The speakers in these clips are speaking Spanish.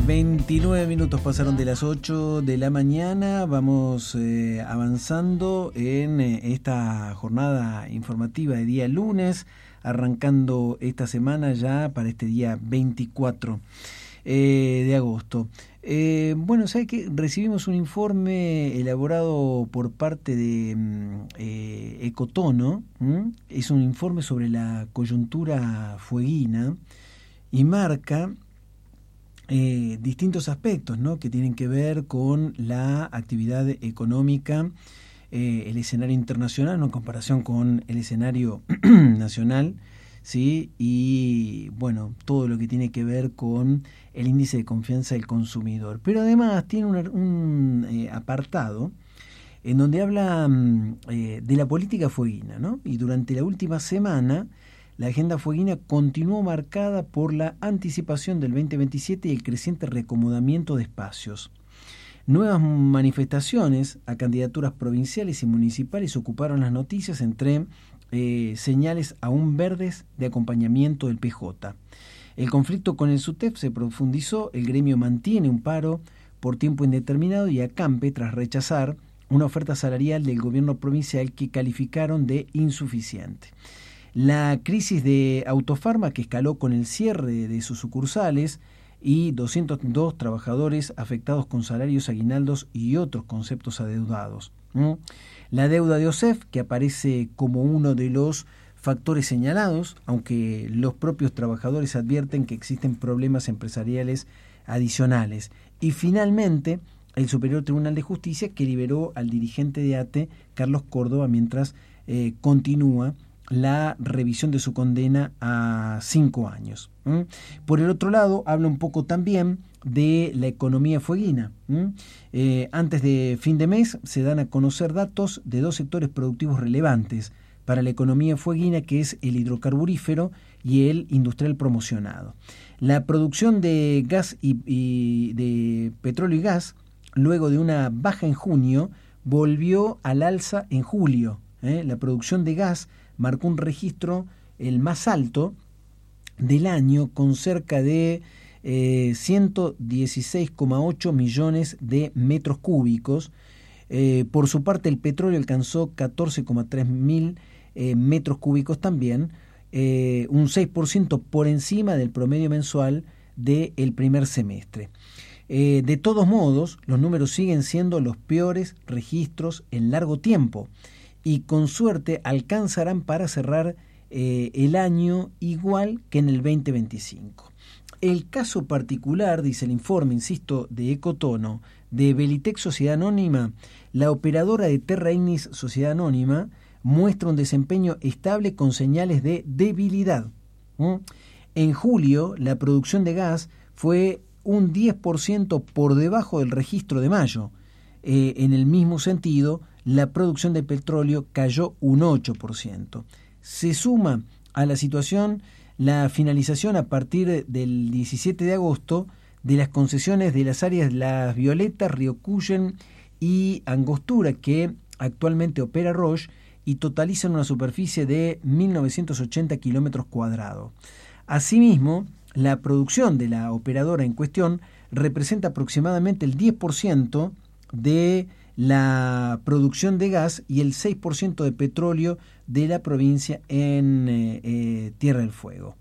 29 minutos pasaron de las 8 de la mañana. Vamos avanzando en esta jornada informativa de día lunes, arrancando esta semana ya para este día 24 de agosto. Bueno, ¿sabe qué? Recibimos un informe elaborado por parte de Ecotono. Es un informe sobre la coyuntura fueguina y marca distintos aspectos, ¿no?, que tienen que ver con la actividad económica, el escenario internacional, ¿no?, en comparación con el escenario nacional, ¿sí? Y bueno, todo lo que tiene que ver con el índice de confianza del consumidor. Pero además tiene un apartado en donde habla de la política fueguina, ¿no? Y durante la última semana la agenda fueguina continuó marcada por la anticipación del 2027 y el creciente reacomodamiento de espacios. Nuevas manifestaciones a candidaturas provinciales y municipales ocuparon las noticias entre señales aún verdes de acompañamiento del PJ. El conflicto con el SUTEP se profundizó, el gremio mantiene un paro por tiempo indeterminado y acampe tras rechazar una oferta salarial del gobierno provincial que calificaron de insuficiente. La crisis de Autofarma, que escaló con el cierre de sus sucursales y 202 trabajadores afectados con salarios, aguinaldos y otros conceptos adeudados. La deuda de OSEF, que aparece como uno de los factores señalados, aunque los propios trabajadores advierten que existen problemas empresariales adicionales. Y finalmente, el Superior Tribunal de Justicia, que liberó al dirigente de ATE, Carlos Córdoba, mientras continúa la revisión de su condena a 5 años. Por el otro lado, habla un poco también de la economía fueguina. Antes de fin de mes se dan a conocer datos de 2 sectores productivos relevantes para la economía fueguina, que es el hidrocarburífero y el industrial promocionado. La producción de gas y de petróleo y gas, luego de una baja en junio, volvió al alza en julio. La producción de gas marcó un registro el más alto del año, con cerca de 116,8 millones de metros cúbicos. Por su parte, el petróleo alcanzó 14,3 mil metros cúbicos también, un 6% por encima del promedio mensual del primer semestre. De todos modos, los números siguen siendo los peores registros en largo tiempo, y con suerte alcanzarán para cerrar el año igual que en el 2025. El caso particular, dice el informe, insisto, de Ecotono, de Belitec Sociedad Anónima, la operadora de Terra Ignis Sociedad Anónima muestra un desempeño estable con señales de debilidad. En julio, la producción de gas fue un 10% por debajo del registro de mayo. En el mismo sentido, la producción de petróleo cayó un 8%. Se suma a la situación la finalización a partir del 17 de agosto de las concesiones de las áreas Las Violetas, Río Cuyen y Angostura, que actualmente opera Roche y totalizan una superficie de 1.980 kilómetros cuadrados. Asimismo, la producción de la operadora en cuestión representa aproximadamente el 10% de la producción de gas y el 6% de petróleo de la provincia en Tierra del Fuego.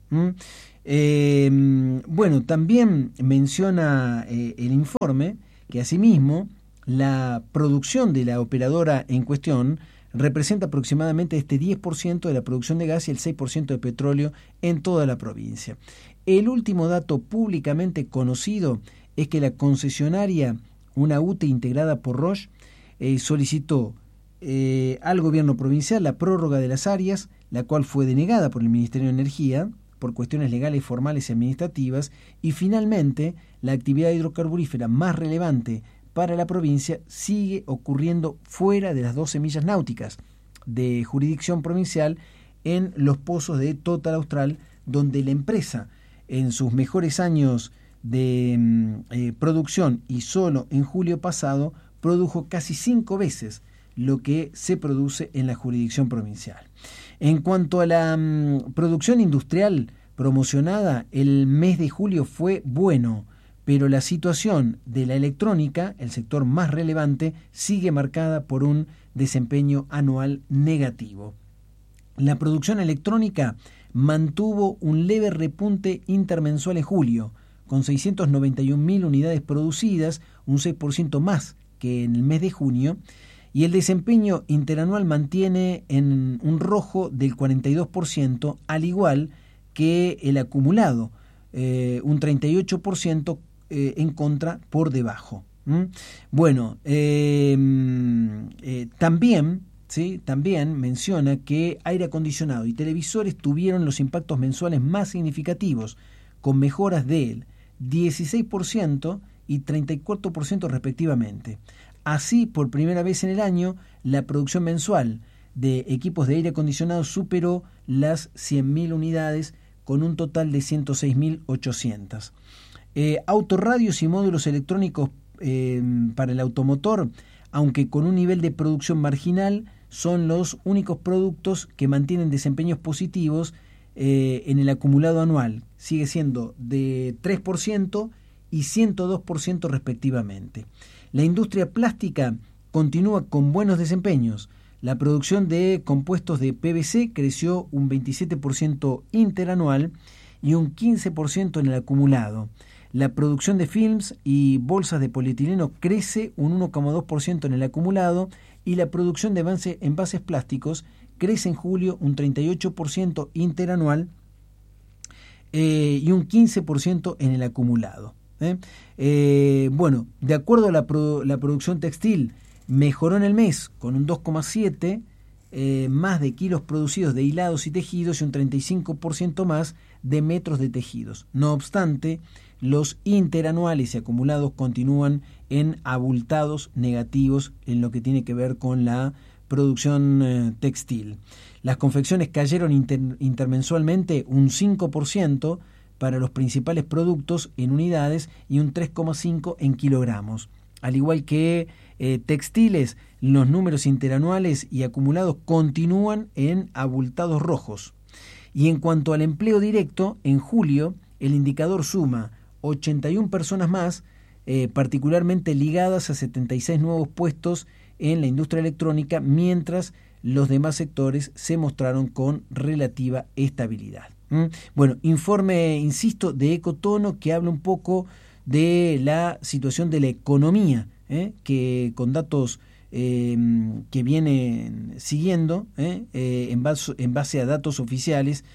Bueno, también menciona el informe que asimismo la producción de la operadora en cuestión representa aproximadamente este 10% de la producción de gas y el 6% de petróleo en toda la provincia. El último dato públicamente conocido es que la concesionaria, una UTE integrada por Roche, solicitó al gobierno provincial la prórroga de las áreas, la cual fue denegada por el Ministerio de Energía por cuestiones legales, formales y administrativas, y finalmente la actividad hidrocarburífera más relevante para la provincia sigue ocurriendo fuera de las 12 millas náuticas de jurisdicción provincial en los pozos de Total Austral, donde la empresa en sus mejores años de producción y solo en julio pasado produjo casi 5 veces lo que se produce en la jurisdicción provincial. En cuanto a la producción industrial promocionada, el mes de julio fue bueno, pero la situación de la electrónica, el sector más relevante, sigue marcada por un desempeño anual negativo. La producción electrónica mantuvo un leve repunte intermensual en julio, con 691.000 unidades producidas, un 6% más que en el mes de junio, y el desempeño interanual mantiene en un rojo del 42%, al igual que el acumulado, un 38% en contra por debajo. Bueno, también menciona que aire acondicionado y televisores tuvieron los impactos mensuales más significativos, con mejoras del 16% y 34% respectivamente. Así, por primera vez en el año, la producción mensual de equipos de aire acondicionado superó las 100.000 unidades, con un total de 106.800. Autorradios y módulos electrónicos para el automotor, aunque con un nivel de producción marginal, son los únicos productos que mantienen desempeños positivos en el acumulado anual. Sigue siendo de 3% y 102% respectivamente. La industria plástica continúa con buenos desempeños. La producción de compuestos de PVC creció un 27% interanual y un 15% en el acumulado. La producción de films y bolsas de polietileno crece un 1,2% en el acumulado, y la producción de envases plásticos crece en julio un 38% interanual y un 15% en el acumulado. Bueno, de acuerdo a la producción textil, mejoró en el mes con un 2,7% más de kilos producidos de hilados y tejidos y un 35% más de metros de tejidos. No obstante, los interanuales y acumulados continúan en abultados negativos en lo que tiene que ver con la producción textil. Las confecciones cayeron intermensualmente un 5% para los principales productos en unidades y un 3,5% en kilogramos. Al igual que textiles, los números interanuales y acumulados continúan en abultados rojos. Y en cuanto al empleo directo, en julio el indicador suma 81 personas más, particularmente ligadas a 76 nuevos puestos en la industria electrónica, mientras los demás sectores se mostraron con relativa estabilidad. Bueno, informe, insisto, de Ecotono, que habla un poco de la situación de la economía, que con datos que vienen siguiendo, en base a datos oficiales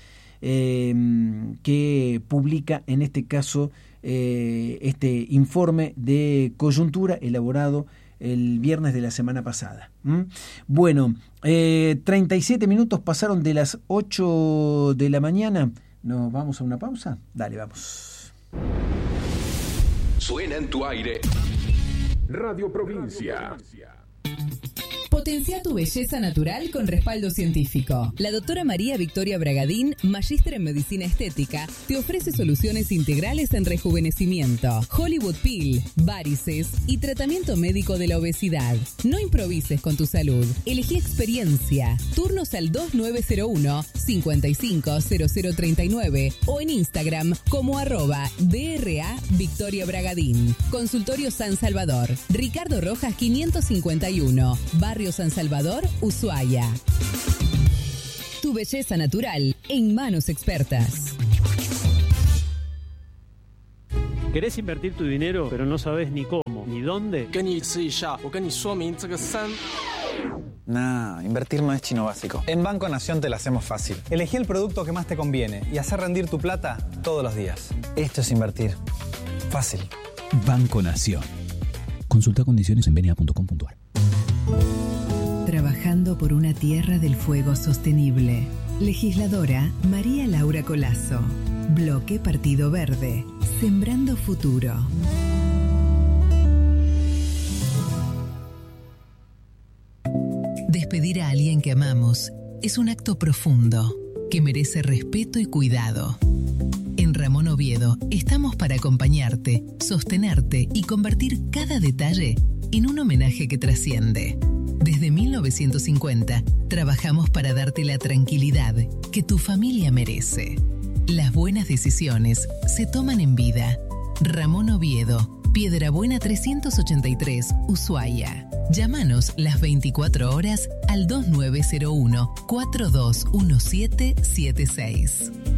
que publica en este caso este informe de coyuntura elaborado el viernes de la semana pasada. Bueno, 37 minutos pasaron de las 8 de la mañana. ¿Nos vamos a una pausa? Dale, vamos. Suena en tu aire Radio Provincia. Potencia tu belleza natural con respaldo científico. La doctora María Victoria Bragadín, magíster en medicina estética, te ofrece soluciones integrales en rejuvenecimiento, Hollywood Peel, varices y tratamiento médico de la obesidad. No improvises con tu salud. Elegí experiencia. Turnos al 2901-550039 o en Instagram como @DRA Victoria Bragadín. Consultorio San Salvador, Ricardo Rojas 551, Barrio San Salvador, Ushuaia. Tu belleza natural en manos expertas. ¿Querés invertir tu dinero pero no sabes ni cómo ni dónde? Nah, invertir no es chino básico. En Banco Nación te la hacemos fácil. Elegí el producto que más te conviene y hacer rendir tu plata todos los días. Esto es invertir. Fácil. Banco Nación. Consulta condiciones en bna.com.ar. Trabajando por una tierra del fuego sostenible. Legisladora María Laura Colazo. Bloque Partido Verde. Sembrando futuro. Despedir a alguien que amamos es un acto profundo que merece respeto y cuidado. En Ramón Oviedo estamos para acompañarte, sostenerte y convertir cada detalle en un homenaje que trasciende. Desde 1950 trabajamos para darte la tranquilidad que tu familia merece. Las buenas decisiones se toman en vida Ramón Oviedo, Piedrabuena 383, Ushuaia. Llámanos las 24 horas al 2901 421776.